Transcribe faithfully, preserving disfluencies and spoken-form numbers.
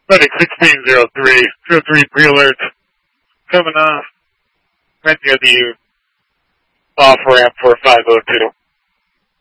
Medic sixteen oh three, oh three pre-alert, coming off right near the off-ramp for five oh two.